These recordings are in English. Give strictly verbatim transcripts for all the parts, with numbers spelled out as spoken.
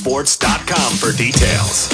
sports dot com for details.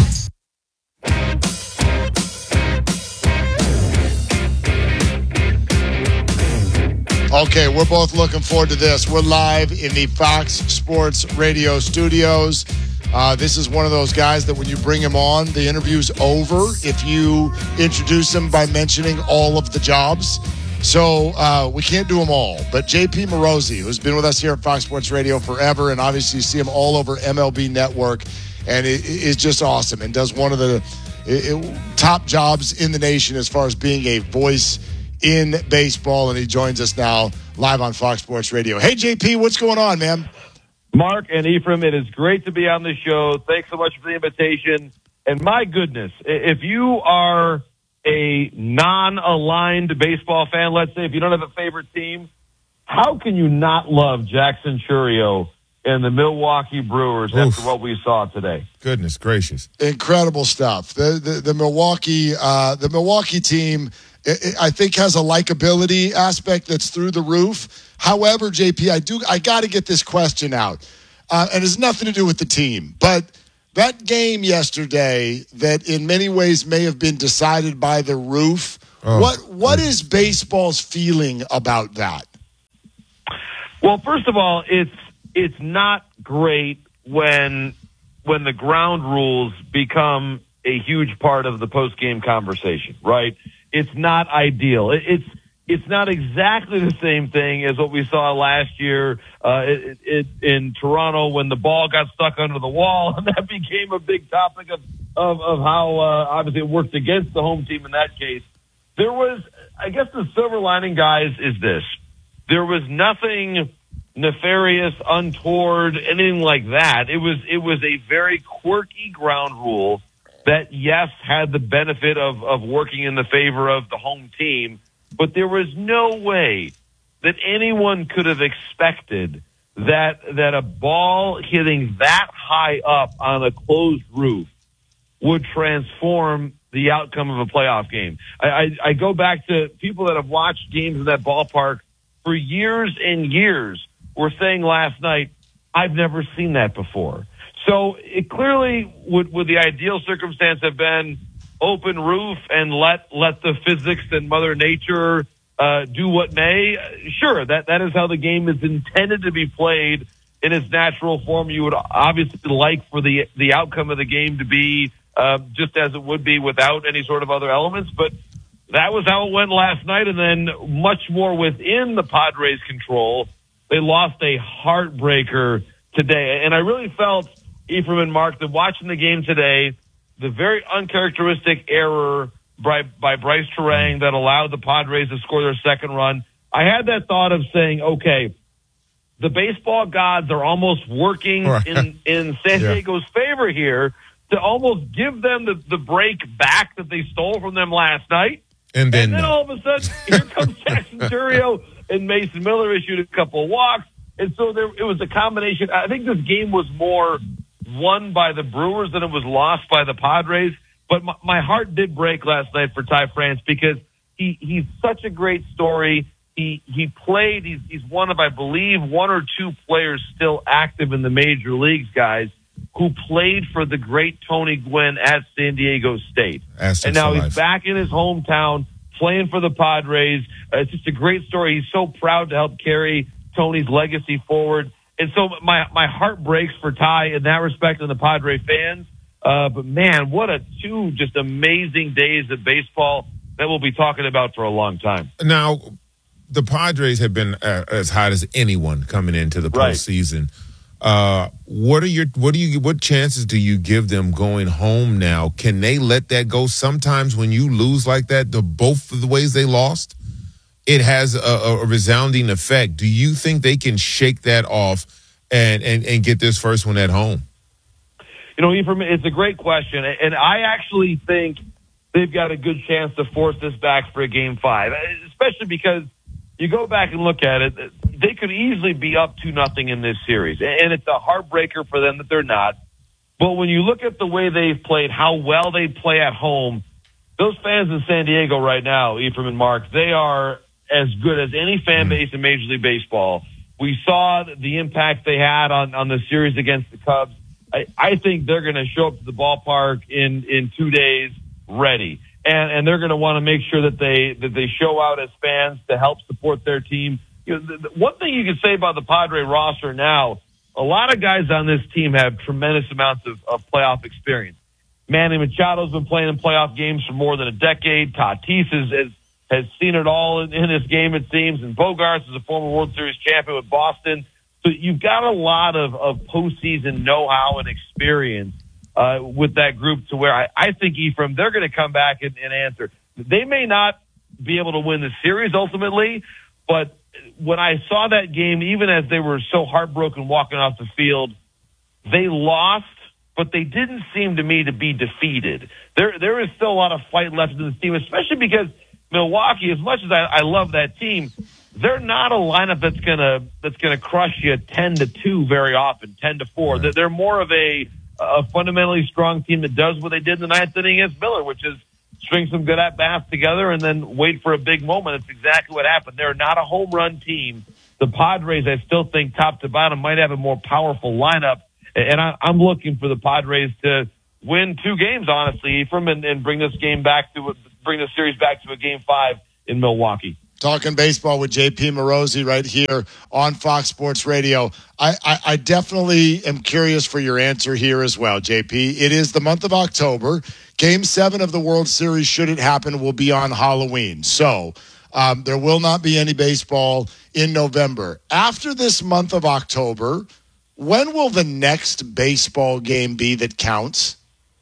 Okay, we're both looking forward to this. We're live in the Fox Sports Radio studios. Uh, this is one of those guys that when you bring him on, the interview's over if you introduce him by mentioning all of the jobs. So uh, we can't do them all. But J P Morosi, who's been with us here at Fox Sports Radio forever, and obviously you see him all over M L B Network, and it is just awesome and does one of the it, it, top jobs in the nation as far as being a voice in baseball, and he joins us now live on Fox Sports Radio. Hey, J P, what's going on, man? Mark and Ephraim, it is great to be on the show. Thanks so much for the invitation. And my goodness, if you are a non-aligned baseball fan, let's say, if you don't have a favorite team, how can you not love Jackson Chourio and the Milwaukee Brewers Oof. after what we saw today? Goodness gracious. Incredible stuff. The the, the Milwaukee uh, the Milwaukee team, I think, has a likability aspect that's through the roof. However, J P, I do I got to get this question out, uh, and it has nothing to do with the team. But that game yesterday, that in many ways may have been decided by the roof. Oh. What what is baseball's feeling about that? Well, first of all, it's it's not great when when the ground rules become a huge part of the post game conversation, right? It's not ideal. It's it's not exactly the same thing as what we saw last year uh, it, it, in Toronto when the ball got stuck under the wall, and that became a big topic of of, of how uh, obviously it worked against the home team in that case. There was, I guess, the silver lining, guys, is this: there was nothing nefarious, untoward, anything like that. It was it was a very quirky ground rule that, yes, had the benefit of, of working in the favor of the home team, but there was no way that anyone could have expected that that a ball hitting that high up on a closed roof would transform the outcome of a playoff game. I, I, I go back to people that have watched games in that ballpark for years and years were saying last night, I've never seen that before. So it clearly would, would the ideal circumstance have been open roof and let let the physics and Mother Nature uh, do what may? Sure, that, that is how the game is intended to be played in its natural form. You would obviously like for the the outcome of the game to be uh, just as it would be without any sort of other elements, but that was how it went last night, and then much more within the Padres' control. They lost a heartbreaker today, and I really felt, Ephraim and Mark, that watching the game today, the very uncharacteristic error by, by Bryce Terang that allowed the Padres to score their second run, I had that thought of saying, okay, the baseball gods are almost working in, in San yeah. Diego's favor here to almost give them the, the break back that they stole from them last night. And then, and then all of a sudden, here comes Jackson Chourio, and Mason Miller issued a couple of walks. And so there, it was a combination. I think this game was more won by the Brewers than it was lost by the Padres. But my, my heart did break last night for Ty France because he, he's such a great story. He he played. He's, he's one of, I believe, one or two players still active in the major leagues, guys, who played for the great Tony Gwynn at San Diego State. Aztecs and now for he's life. back in his hometown playing for the Padres. Uh, it's just a great story. He's so proud to help carry Tony's legacy forward. And so my, my heart breaks for Ty in that respect and the Padre fans. Uh, but, man, what a two just amazing days of baseball that we'll be talking about for a long time. Now, the Padres have been uh, as hot as anyone coming into the Right. postseason. Uh, what are your what do you what chances do you give them going home now? Can they let that go? Sometimes when you lose like that, the both of the ways they lost, it has a, a resounding effect. Do you think they can shake that off and, and, and get this first one at home? You know, Ephraim, it's a great question, and I actually think they've got a good chance to force this back for a game five, especially because you go back and look at it, they could easily be up two nothing in this series, and it's a heartbreaker for them that they're not. But when you look at the way they've played, how well they play at home, those fans in San Diego right now, Ephraim and Mark, they are as good as any fan base in Major League Baseball. We saw the impact they had on, on the series against the Cubs. I, I think they're going to show up to the ballpark in, in two days ready. And, and they're going to want to make sure that they that they show out as fans to help support their team. You know, the, the, one thing you can say about the Padre roster now, a lot of guys on this team have tremendous amounts of, of playoff experience. Manny Machado's been playing in playoff games for more than a decade. Tatis has, has, has seen it all in, in this game, it seems. And Bogaerts is a former World Series champion with Boston. So you've got a lot of, of postseason know-how and experience Uh, with that group to where I, I think, Ephraim, they're going to come back and, and answer. They may not be able to win the series ultimately, but when I saw that game, even as they were so heartbroken walking off the field, they lost, but they didn't seem to me to be defeated. There, there is still a lot of fight left in this team, especially because Milwaukee, as much as I, I love that team, they're not a lineup that's gonna that's gonna crush you ten to two very often, ten to four. Right. They're more of a a fundamentally strong team that does what they did in the ninth inning against Miller, which is string some good at-bats together and then wait for a big moment. That's exactly what happened. They're not a home run team. The Padres, I still think, top to bottom, might have a more powerful lineup. And I, I'm looking for the Padres to win two games, honestly, Ephraim, and, and bring this game back to bring the series back to a game five in Milwaukee. Talking baseball with J P Morosi right here on Fox Sports Radio. I, I, I definitely am curious for your answer here as well, J P. It is the month of October. Game seven of the World Series, should it happen, will be on Halloween. So um, there will not be any baseball in November. After this month of October, when will the next baseball game be that counts?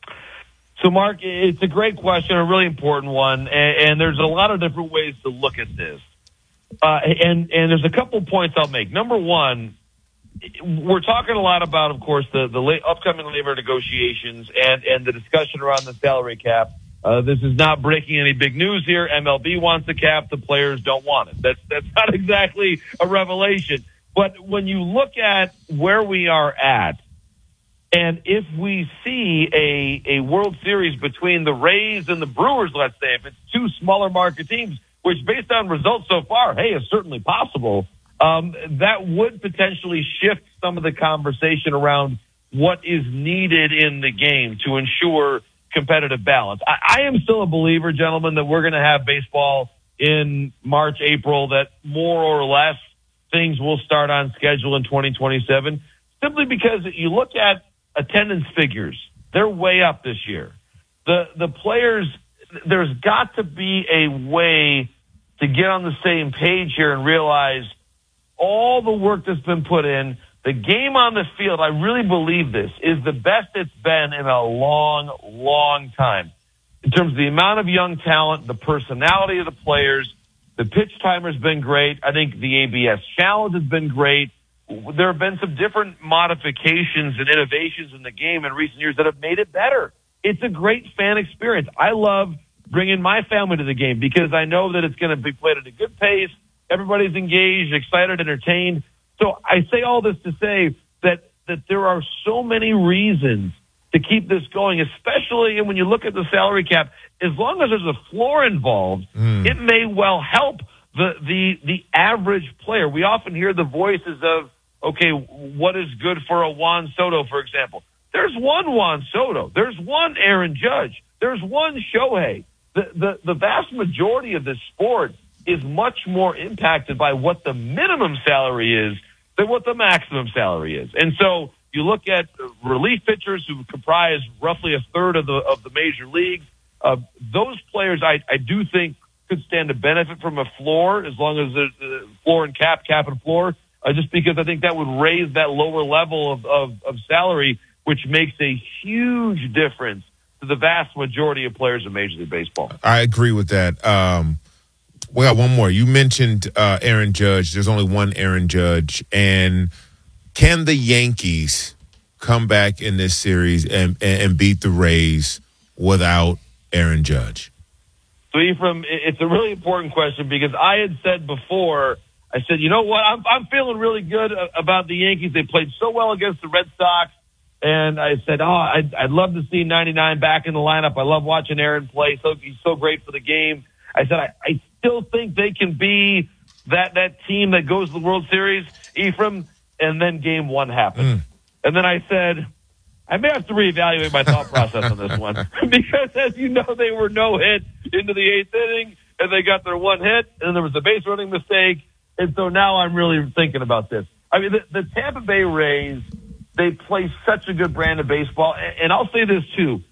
So, Mark, it's a great question, a really important one, and, and there's a lot of different ways to look at this. Uh, and, and there's a couple points I'll make. Number one, we're talking a lot about, of course, the, the la- upcoming labor negotiations and, and the discussion around the salary cap. Uh, this is not breaking any big news here. M L B wants the cap. The players don't want it. That's, that's not exactly a revelation. But when you look at where we are at, and if we see a, a World Series between the Rays and the Brewers, let's say, if it's two smaller market teams, which based on results so far, hey, is certainly possible, um, that would potentially shift some of the conversation around what is needed in the game to ensure competitive balance. I, I am still a believer, gentlemen, that we're going to have baseball in March, April, that more or less things will start on schedule in twenty twenty-seven, simply because you look at attendance figures, they're way up this year. The the players, there's got to be a way to get on the same page here and realize all the work that's been put in. The game on the field, I really believe this, is the best it's been in a long, long time. In terms of the amount of young talent, the personality of the players, the pitch timer's been great. I think the A B S challenge has been great. There have been some different modifications and innovations in the game in recent years that have made it better. It's a great fan experience. I love bringing my family to the game because I know that it's going to be played at a good pace. Everybody's engaged, excited, entertained. So I say all this to say that, that there are so many reasons to keep this going, especially when you look at the salary cap. As long as there's a floor involved, mm. it may well help the, the, the average player. We often hear the voices of, okay, what is good for a Juan Soto, for example? There's one Juan Soto. There's one Aaron Judge. There's one Shohei. The, the, the vast majority of this sport is much more impacted by what the minimum salary is than what the maximum salary is. And so you look at relief pitchers who comprise roughly a third of the, of the major leagues. Uh, those players, I, I do think, could stand to benefit from a floor as long as there's a floor and cap, cap and floor, uh, just because I think that would raise that lower level of, of, of salary, which makes a huge difference to the vast majority of players in Major League Baseball. I agree with that. Um, we got one more. You mentioned uh, Aaron Judge. There's only one Aaron Judge. And can the Yankees come back in this series and, and beat the Rays without Aaron Judge? So, Ephraim, it's a really important question because I had said before, I said, you know what, I'm, I'm feeling really good about the Yankees. They played so well against the Red Sox. And I said, oh, I'd, I'd love to see ninety-nine back in the lineup. I love watching Aaron play. So he's so great for the game. I said, I, I still think they can be that, that team that goes to the World Series, Ephraim. And then game one happened. Mm. And then I said, I may have to reevaluate my thought process on this one because, as you know, they were no hit into the eighth inning, and they got their one hit, and then there was a base running mistake, and so now I'm really thinking about this. I mean, the, the Tampa Bay Rays, they play such a good brand of baseball, and, and I'll say this too.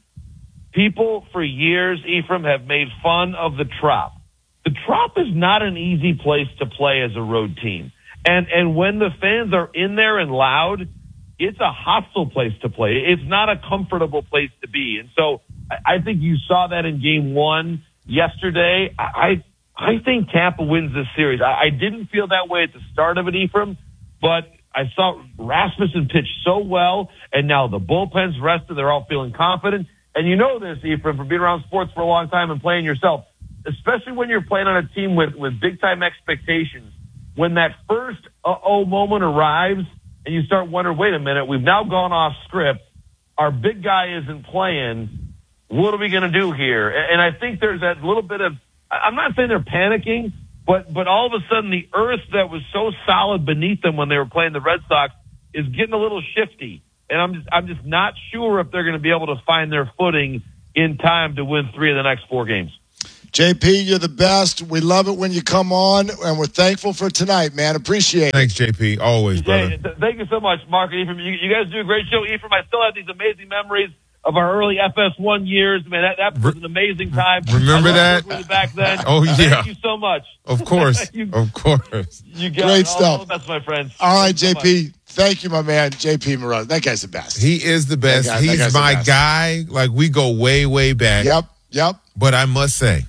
People for years, Ephraim, have made fun of the Trop. The Trop is not an easy place to play as a road team. And and when the fans are in there and loud, it's a hostile place to play. It's not a comfortable place to be. And so I, I think you saw that in game one yesterday. I I think Tampa wins this series. I, I didn't feel that way at the start of it, Ephraim, but I saw Rasmussen pitch so well, and now the bullpen's rested. They're all feeling confident. And you know this, Ephraim, from being around sports for a long time and playing yourself, especially when you're playing on a team with, with big-time expectations. When that first uh-oh moment arrives and you start wondering, wait a minute, we've now gone off script. Our big guy isn't playing. What are we going to do here? And I think there's that little bit of, I'm not saying they're panicking, but but all of a sudden the earth that was so solid beneath them when they were playing the Red Sox is getting a little shifty. And I'm just, I'm just not sure if they're going to be able to find their footing in time to win three of the next four games. J P, you're the best. We love it when you come on, and we're thankful for tonight, man. Appreciate it. Thanks, J P. Always, brother. Hey, th- thank you so much, Mark and Ephraim. You, you guys do a great show. Ephraim, I still have these amazing memories of our early F S one years. Man, that, that was an amazing time. Remember that? With you back then. Oh, yeah. Thank you so much. Of course. you, of course. You got great it. stuff. All, all the best, my friends. All right, Thank J P. So Thank you, my man. J P Moroz. That guy's the best. He is the best. That guy, that He's guy's the my best. guy. Like, we go way, way back. Yep, yep. But I must say,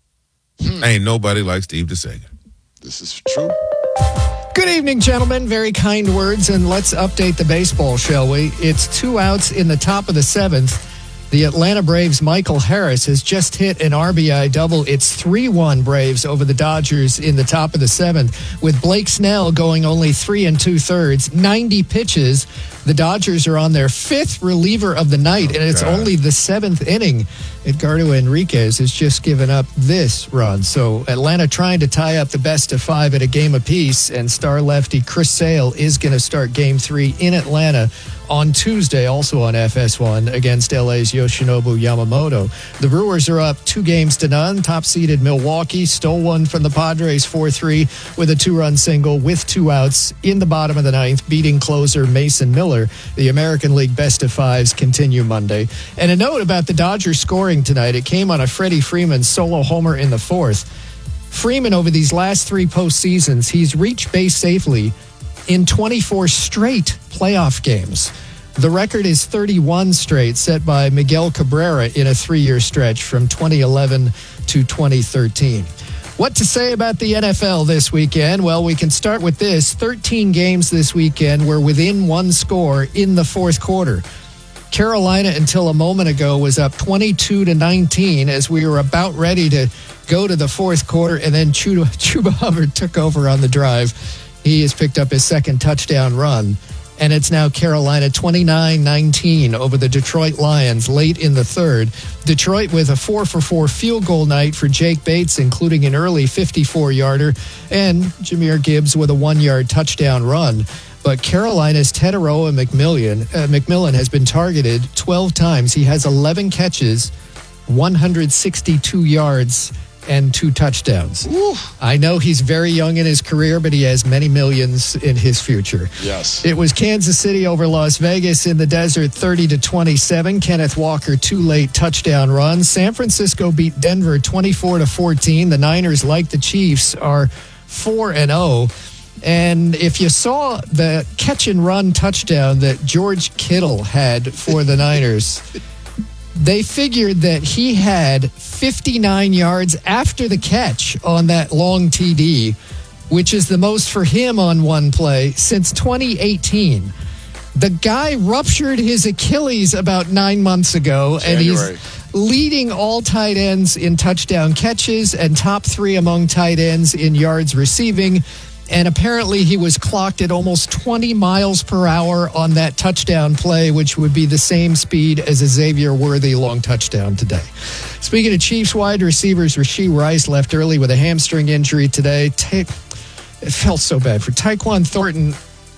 hmm. ain't nobody like Steve DeSager. This is true. Good evening, gentlemen. Very kind words, and let's update the baseball, shall we? It's two outs in the top of the seventh. The Atlanta Braves' Michael Harris has just hit an R B I double. It's three one Braves over the Dodgers in the top of the seventh, with Blake Snell going only three and two-thirds, ninety pitches. The Dodgers are on their fifth reliever of the night, oh, and it's God. only the seventh inning. Edgardo Enriquez has just given up this run. So Atlanta trying to tie up the best of five at a game apiece, and star lefty Chris Sale is going to start game three in Atlanta on Tuesday, also on F S one, against L A's Yoshinobu Yamamoto. The Brewers are up two games to none. Top-seeded Milwaukee stole one from the Padres four three with a two-run single with two outs in the bottom of the ninth, beating closer Mason Miller. The American League best of fives continue Monday. And a note about the Dodgers scoring tonight. It came on a Freddie Freeman solo homer in the fourth. Freeman, over these last three postseasons, he's reached base safely in twenty-four straight playoff games. The record is thirty-one straight, set by Miguel Cabrera in a three-year stretch from twenty eleven to twenty thirteen. What to say about the N F L this weekend? Well, we can start with this. thirteen games this weekend were within one score in the fourth quarter. Carolina, until a moment ago, was up twenty-two to nineteen as we were about ready to go to the fourth quarter, and then Chuba, Chuba Hubbard took over on the drive. He has picked up his second touchdown run, and it's now Carolina twenty-nine nineteen over the Detroit Lions late in the third. Detroit with a four for four field goal night for Jake Bates, including an early fifty-four-yarder, and Jahmyr Gibbs with a one-yard touchdown run. But Carolina's Teteroa McMillan, uh, McMillan has been targeted twelve times. He has eleven catches, one hundred sixty-two yards, and two touchdowns. Ooh. I know he's very young in his career, but he has many millions in his future. Yes. It was Kansas City over Las Vegas in the desert, thirty to twenty-seven. Kenneth Walker, two late touchdown runs. San Francisco beat Denver twenty-four to fourteen. The Niners, like the Chiefs, are four and oh. And if you saw the catch and run touchdown that George Kittle had for the Niners, they figured that he had fifty-nine yards after the catch on that long T D, which is the most for him on one play since twenty eighteen. The guy ruptured his Achilles about nine months ago, January. And he's leading all tight ends in touchdown catches and top three among tight ends in yards receiving. And apparently he was clocked at almost twenty miles per hour on that touchdown play, which would be the same speed as a Xavier Worthy long touchdown today. Speaking of Chiefs wide receivers, Rashee Rice left early with a hamstring injury today. Ta- it felt so bad for Tyquan Thornton.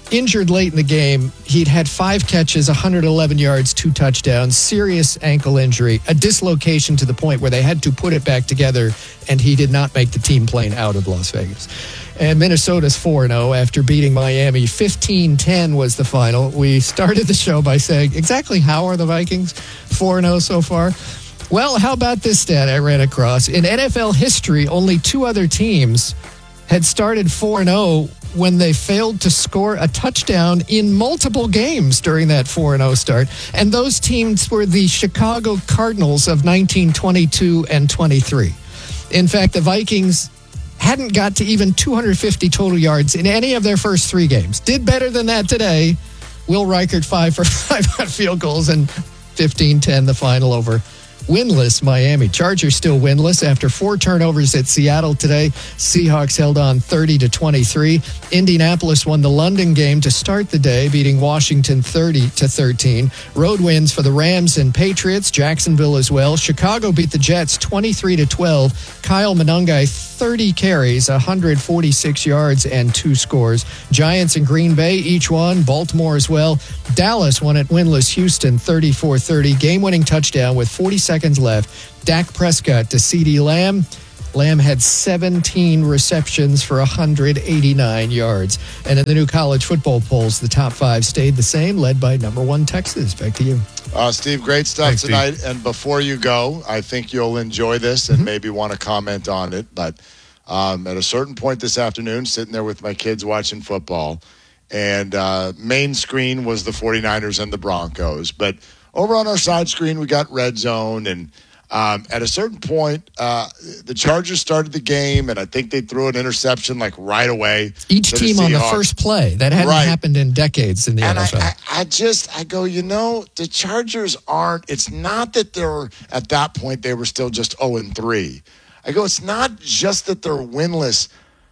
injured late in the game. He'd had five catches, one hundred eleven yards, two touchdowns, serious ankle injury, a dislocation to the point where they had to put it back together, and he did not make the team plane out of Las Vegas. And Minnesota's four and oh after beating Miami. fifteen ten was the final. We started the show by saying, exactly how are the Vikings four and oh so far? Well, how about this stat I ran across? In N F L history, only two other teams had started four and oh when they failed to score a touchdown in multiple games during that four and oh start. And those teams were the Chicago Cardinals of nineteen twenty-two and twenty-three. In fact, the Vikings hadn't got to even two hundred fifty total yards in any of their first three games. Did better than that today. Will Reichert five for five on field goals and fifteen ten the final over winless Miami. Chargers still winless after four turnovers at Seattle today. Seahawks held on thirty to twenty-three. Indianapolis won the London game to start the day, beating Washington thirty to thirteen. Road wins for the Rams and Patriots. Jacksonville as well. Chicago beat the Jets twenty-three to twelve. Kyle Monangai, thirty carries, one hundred forty-six yards, and two scores. Giants and Green Bay each won. Baltimore as well. Dallas won at winless Houston thirty-four thirty. Game-winning touchdown with forty seconds left. Dak Prescott to CeeDee Lamb. Lamb had seventeen receptions for one hundred eighty-nine yards. And in the new college football polls, the top five stayed the same, led by number one Texas. Back to you. Uh, Steve, great stuff Thanks, tonight. Steve. And before you go, I think you'll enjoy this and Mm-hmm. maybe want to comment on it. But um, at a certain point this afternoon, sitting there with my kids watching football, and uh, main screen was the 49ers and the Broncos. But over on our side screen, we got Red Zone. And um, at a certain point, uh, the Chargers started the game, and I think they threw an interception like right away. Each to team on the Seahawks. first play. That hadn't Right. happened in decades in the And N F L. I, I, I just, I go, you know, the Chargers aren't, it's not that they're, at that point, they were still just oh and three. I go, it's not just that they're winless.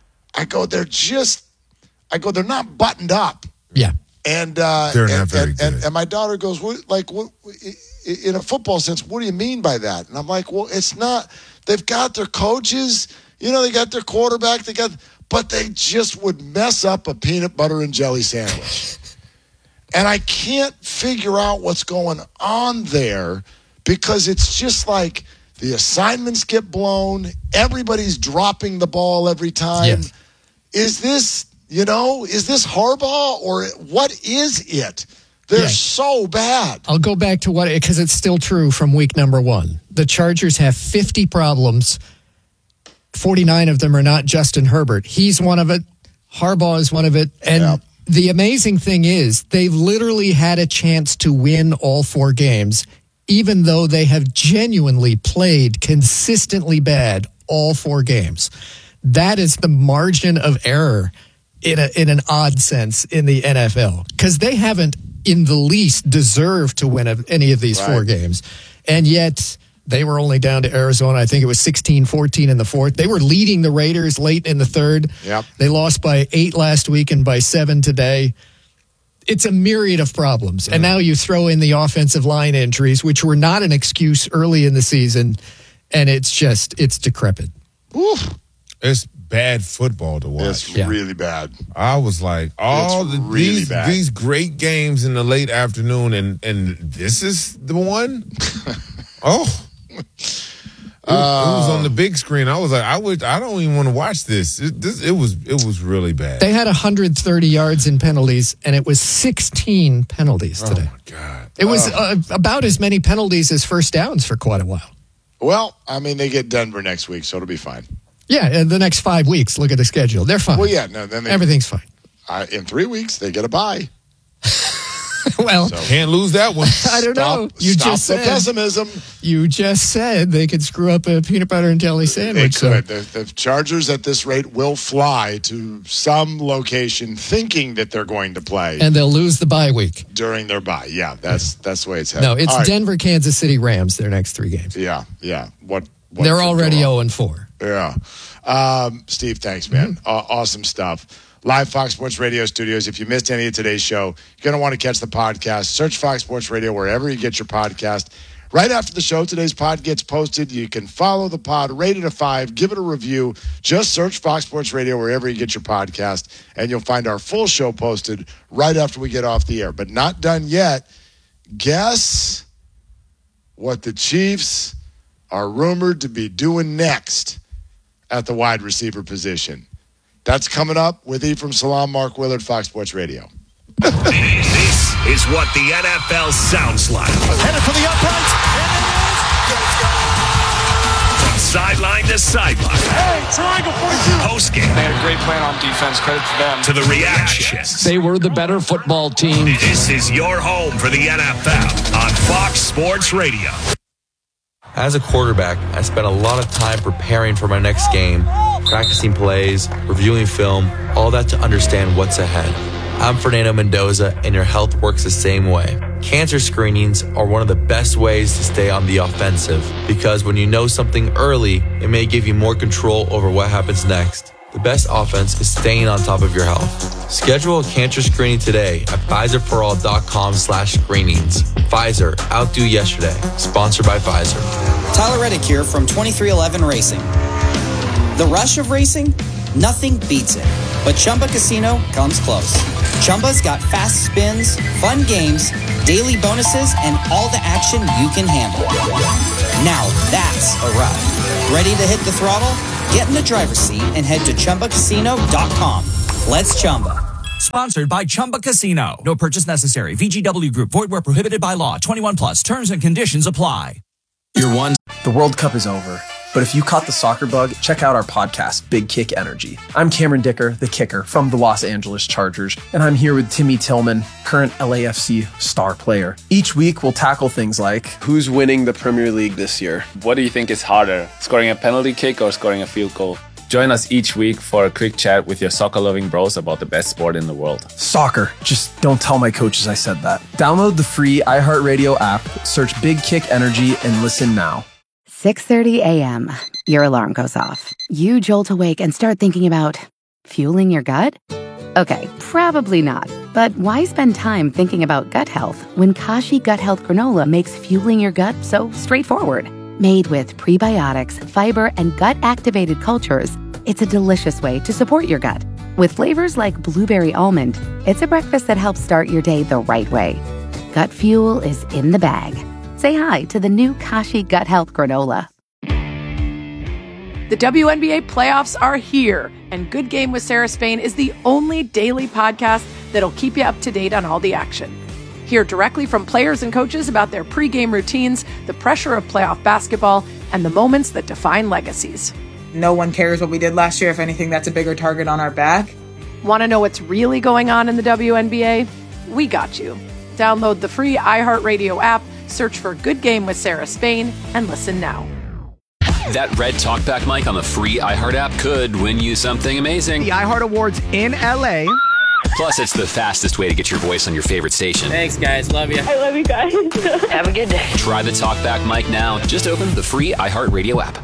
I go, they're just, I go, they're not buttoned up. yeah. And, uh, They're not and, very and, and, good. and my daughter goes, what, like, what, in a football sense, what do you mean by that? And I'm like, well, it's not, they've got their coaches, you know, they got their quarterback, they got, but they just would mess up a peanut butter and jelly sandwich. And I can't figure out what's going on there because it's just like the assignments get blown. Everybody's dropping the ball every time. Yes. Is this, you know, is this Harbaugh or what is it? They're Yeah. so bad. I'll go back to what, because it's still true from week number one. The Chargers have fifty problems. forty-nine of them are not Justin Herbert. He's one of it. Harbaugh is one of it. And Yeah. the amazing thing is they've literally had a chance to win all four games, even though they have genuinely played consistently bad all four games. That is the margin of error in a, in an odd sense in the N F L, because they haven't in the least deserved to win any of these Right. four games. And yet they were only down to Arizona. I think it was sixteen fourteen in the fourth. They were leading the Raiders late in the third. Yep. They lost by eight last week and by seven today. It's a myriad of problems. And now you throw in the offensive line injuries, which were not an excuse early in the season. And it's just, it's decrepit. Oof. It's bad football to watch. It's Yeah. really bad. I was like, all It's the, really these bad. these great games in the late afternoon, and and this is the one. Oh, it, it was on the big screen. I was like, I would, I don't even want to watch this. It, this, it was, it was really bad. They had one hundred thirty yards in penalties, and it was sixteen penalties oh today. my god! It was uh, about as many penalties as first downs for quite a while. Well, I mean, they get Denver next week, so it'll be fine. Yeah, and the next five weeks, look at the schedule. They're fine. Well, yeah, no, then they, Everything's fine. uh, in three weeks, they get a bye. Well, Can't lose that one. I don't know. Stop, You stop just the said pessimism. you just said they could screw up a peanut butter and jelly They sandwich. so- could. The, the Chargers at this rate will fly to some location thinking that they're going to play and they'll lose the bye week. during their bye. Yeah, that's that's the way it's headed. No, it's All right. Denver, Kansas City, Rams. Their next three games. Yeah, yeah. What? what They're could go already wrong? zero and four. Yeah. Um, Steve, thanks, man. Mm-hmm. Aw- awesome stuff. Live Fox Sports Radio studios. If you missed any of today's show, you're going to want to catch the podcast. Search Fox Sports Radio wherever you get your podcast. Right after the show, today's pod gets posted. You can follow the pod, rate it a five, give it a review. Just search Fox Sports Radio wherever you get your podcast, and you'll find our full show posted right after we get off the air. But not done yet. Guess what the Chiefs are rumored to be doing next at the wide receiver position. That's coming up with Ephraim Salaam, Mark Willard, Fox Sports Radio. This is what the N F L sounds like. Headed for the uprights, and it is. From sideline to sideline. Hey, triangle forty-two. Post game. They had a great plan on defense. Credit to them. To the reactions. They were the better football team. This is your home for the N F L on Fox Sports Radio. As a quarterback, I spent a lot of time preparing for my next game, practicing plays, reviewing film, all that to understand what's ahead. I'm Fernando Mendoza, and your health works the same way. Cancer screenings are one of the best ways to stay on the offensive, because when you know something early, it may give you more control over what happens next. The best offense is staying on top of your health. Schedule a cancer screening today at Pfizer For All dot com slash screenings. Pfizer, outdo yesterday. Sponsored by Pfizer. Tyler Reddick here from twenty-three eleven Racing. The rush of racing? Nothing beats it. But Chumba Casino comes close. Chumba's got fast spins, fun games, daily bonuses, and all the action you can handle. Now that's a ride. Ready to hit the throttle? Get in the driver's seat and head to Chumba Casino dot com. Let's Chumba. Sponsored by Chumba Casino. No purchase necessary. V G W Group. Void where prohibited by law. twenty-one plus. Terms and conditions apply. You're one. The World Cup is over. But if you caught the soccer bug, check out our podcast, Big Kick Energy. I'm Cameron Dicker, the kicker from the Los Angeles Chargers, and I'm here with Timmy Tillman, current L A F C star player. Each week, we'll tackle things like, who's winning the Premier League this year? What do you think is harder, scoring a penalty kick or scoring a field goal? Join us each week for a quick chat with your soccer-loving bros about the best sport in the world. Soccer. Just don't tell my coaches I said that. Download the free iHeartRadio app, search Big Kick Energy, and listen now. six thirty a.m. Your alarm goes off. You jolt awake and start thinking about fueling your gut? Okay, probably not. But why spend time thinking about gut health when Kashi Gut Health Granola makes fueling your gut so straightforward? Made with prebiotics, fiber, and gut-activated cultures, it's a delicious way to support your gut. With flavors like blueberry almond, it's a breakfast that helps start your day the right way. Gut fuel is in the bag. Say hi to the new Kashi Gut Health Granola. The W N B A playoffs are here, and Good Game with Sarah Spain is the only daily podcast that'll keep you up to date on all the action. Hear directly from players and coaches about their pregame routines, the pressure of playoff basketball, and the moments that define legacies. No one cares what we did last year. If anything, that's a bigger target on our back. Want to know what's really going on in the W N B A? We got you. Download the free iHeartRadio app, search for Good Game with Sarah Spain, and listen now. That red talkback mic on the free iHeart app could win you something amazing. The iHeart Awards in L A. Plus, it's the fastest way to get your voice on your favorite station. Thanks, guys. Love you. I love you guys. Have a good day. Try the talkback mic now. Just open the free iHeartRadio app.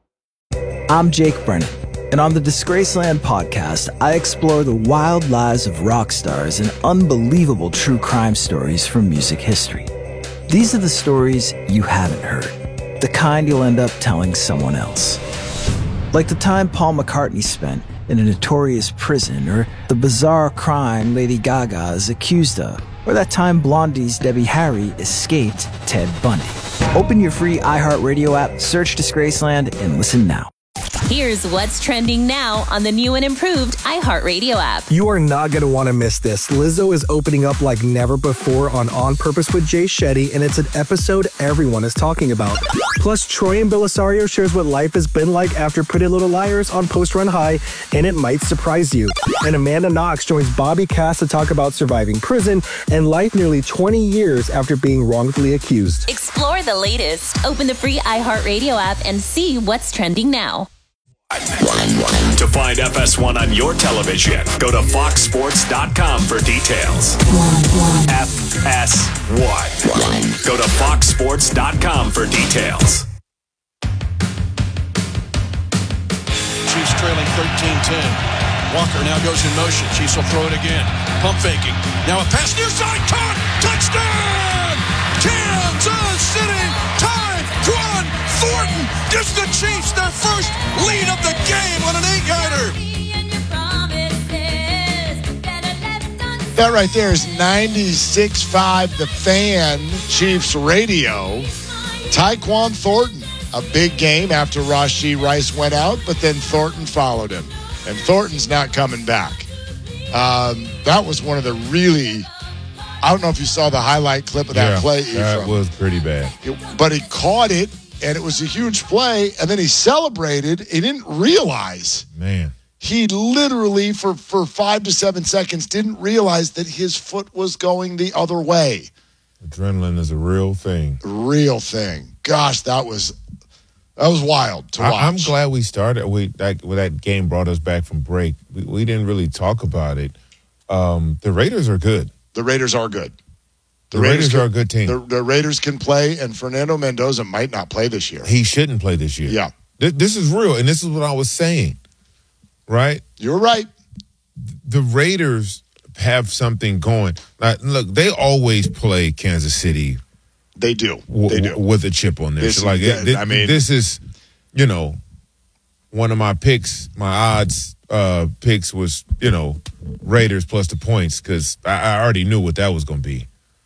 I'm Jake Brennan, and on the Disgraceland podcast, I explore the wild lives of rock stars and unbelievable true crime stories from music history. These are the stories you haven't heard. The kind you'll end up telling someone else. Like the time Paul McCartney spent in a notorious prison, or the bizarre crime Lady Gaga is accused of, or that time Blondie's Debbie Harry escaped Ted Bundy. Open your free iHeartRadio app, search Disgraceland, and listen now. Here's what's trending now on the new and improved iHeartRadio app. You are not going to want to miss this. Lizzo is opening up like never before on On Purpose with Jay Shetty, and it's an episode everyone is talking about. Plus, Troy and Belisario shares what life has been like after Pretty Little Liars on Post Run High, and it might surprise you. And Amanda Knox joins Bobby Cass to talk about surviving prison and life nearly twenty years after being wrongfully accused. Explore the latest. Open the free iHeartRadio app and see what's trending now. To find F S one on your television, go to fox sports dot com for details. F S one. Go to fox sports dot com for details. Chiefs trailing thirteen ten. Walker now goes in motion. Chiefs will throw it again. Pump faking. Now a pass near side. Caught. Touchdown! Kansas City That right there is ninety-six point five The Fan, Chiefs Radio. Tyquan Thornton, a big game after Rashee Rice went out, but then Thornton followed him. And Thornton's not coming back. Um, that was one of the really, I don't know if you saw the highlight clip of that yeah, play. That Ephraim. was pretty bad. But he caught it, and it was a huge play, and then he celebrated. He didn't realize. Man. He literally, for, for five to seven seconds, didn't realize that his foot was going the other way. Adrenaline is a real thing. Real thing. Gosh, that was that was wild to watch. I, I'm glad we started. We that well, that game brought us back from break. We, we didn't really talk about it. Um, the Raiders are good. The Raiders are good. The, the Raiders, Raiders can, are a good team. The, the Raiders can play, and Fernando Mendoza might not play this year. He shouldn't play this year. Yeah. Th- this is real, and this is what I was saying. Right? You're right. The Raiders have something going. Like, look, they always play Kansas City. They do. W- they do. With a chip on their this, shoulder. Like, yeah, this, I mean, this is, you know, one of my picks, my odds uh, picks was, you know, Raiders plus the points because I, I already knew what that was going to be.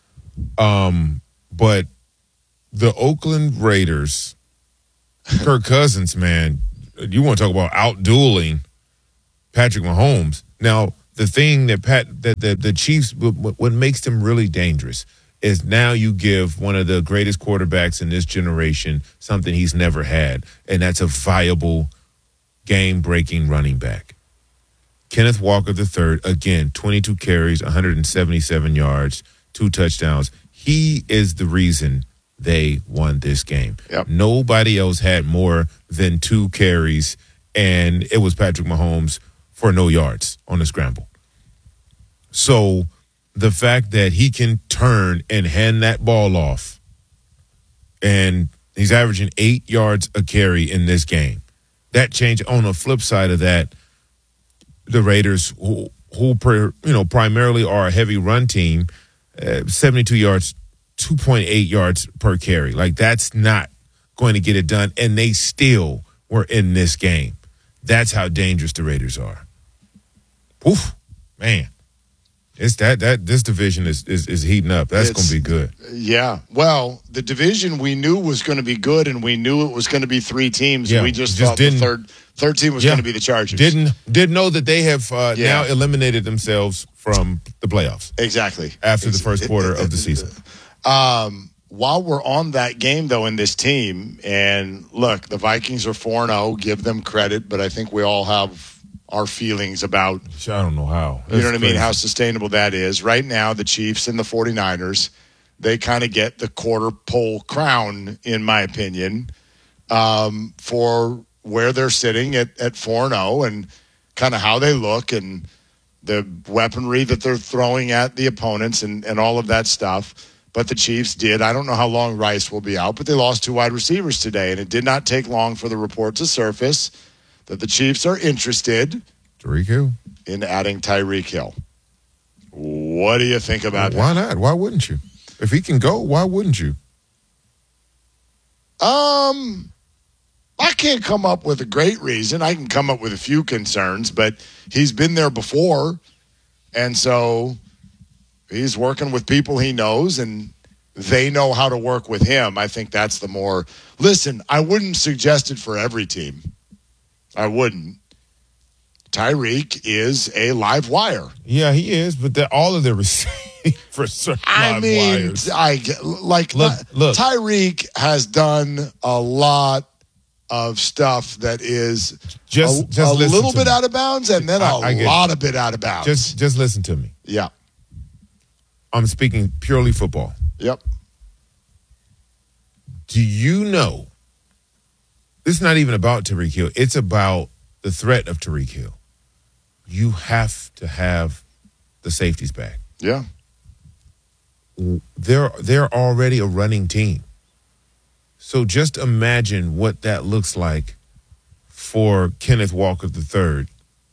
Um, but the Oakland Raiders, Kirk Cousins, man, you want to talk about out-dueling Patrick Mahomes. Now, the thing that Pat, that the, the Chiefs, what, what makes them really dangerous is now you give one of the greatest quarterbacks in this generation something he's never had, and that's a viable, game-breaking running back. Kenneth Walker the third, again, twenty-two carries, one hundred seventy-seven yards, two touchdowns. He is the reason they won this game. Yep. Nobody else had more than two carries, and it was Patrick Mahomes for no yards on the scramble. So the fact that he can turn and hand that ball off, and he's averaging eight yards a carry in this game, that changed. On the flip side of that, the Raiders, who, who per, you know, primarily are a heavy run team, uh, seventy-two yards, two point eight yards per carry. Like, that's not going to get it done, and they still were in this game. That's how dangerous the Raiders are. Oof, man. It's that that this division is is, is heating up. That's going to be good. Yeah. Well, the division we knew was going to be good, and we knew it was going to be three teams. Yeah, we just, just thought the didn't- third third team was Yeah. going to be the Chargers. Didn't didn't know that they have uh, Yeah. now eliminated themselves from the playoffs Exactly. after the It's- first it- quarter it- of the season. Um, while we're on that game, though, in this team, and look, the Vikings are four and oh, give them credit, but I think we all have our feelings about, I don't know how. you know what I That's mean, crazy. how sustainable that is. Right now, the Chiefs and the 49ers, they kind of get the quarter pole crown, in my opinion, um, for where they're sitting at, at four and oh and kind of how they look and the weaponry that they're throwing at the opponents and, and all of that stuff. But the Chiefs did. I don't know how long Rice will be out, but they lost two wide receivers today, and it did not take long for the report to surface that the Chiefs are interested Tyreek Hill. in adding Tyreek Hill. What do you think about Why not? Why wouldn't you? If he can go, why wouldn't you? that? Um, I can't come up with a great reason. I can come up with a few concerns, but he's been there before, and so he's working with people he knows, and they know how to work with him. I think that's the more. Listen, I wouldn't suggest it for every team. I wouldn't. Tyreek is a live wire. Yeah, he is, but they're, all of the receivers are I live mean, wires. I get- like Look, look. Tyreek has done a lot of stuff that is Just- a, just a listen little to bit me. out of bounds, and then a I- I get lot it. of bit out of bounds. Just, just listen to me. yeah, I'm speaking purely football. yep. Do you know? It's not even about Tyreek Hill. It's about the threat of Tyreek Hill. You have to have the safeties back. Yeah. They're they're already a running team. So just imagine what that looks like for Kenneth Walker the third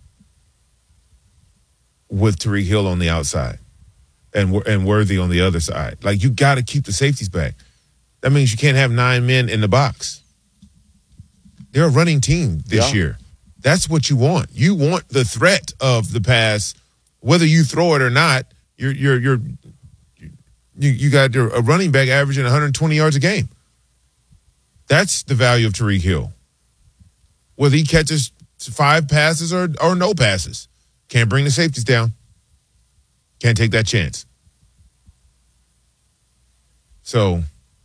with Tyreek Hill on the outside and and Worthy on the other side. Like, you got to keep the safeties back. That means you can't have nine men in the box. They're a running team this Yeah. year. That's what you want. You want the threat of the pass, whether you throw it or not. You're you're you're you, you got a running back averaging one hundred twenty yards a game. That's the value of Tyreek Hill. Whether he catches five passes or or no passes, can't bring the safeties down. Can't take that chance. So,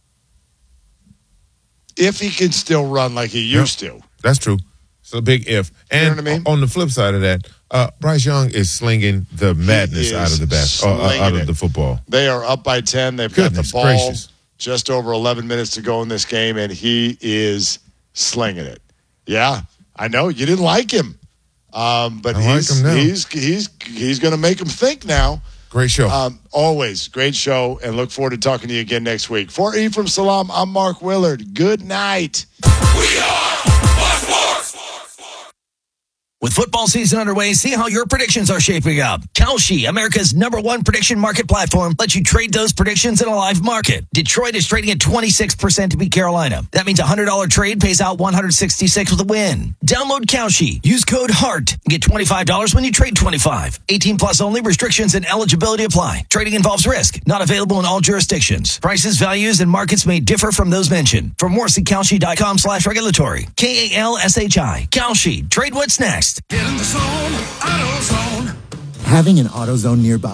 if he can still run like he used yep, to, that's true. It's a big if. And you know what I mean? On the flip side of that, uh, Bryce Young is slinging the madness out of the bas- uh, out of it. the football. They are up by ten. They've Goodness got the ball. Gracious. Just over eleven minutes to go in this game, and he is slinging it. Yeah, I know you didn't like him, um, but I he's, like him now. he's he's he's going to make him think now. Great show. Um, always great show, and look forward to talking to you again next week. For Ephraim Salam, I'm Mark Willard. Good night. We are With football season underway, see how your predictions are shaping up. Kalshi, America's number one prediction market platform, lets you trade those predictions in a live market. Detroit is trading at twenty-six percent to beat Carolina. That means a one hundred dollars trade pays out one hundred sixty-six with a win. Download Kalshi. Use code HEART and get twenty-five dollars when you trade twenty-five. eighteen plus only. Restrictions and eligibility apply. Trading involves risk. Not available in all jurisdictions. Prices, values, and markets may differ from those mentioned. For more, see Kalshi.com slash regulatory. K A L S H I. Kalshi. Trade what's next. Get in the zone, AutoZone. Having an AutoZone nearby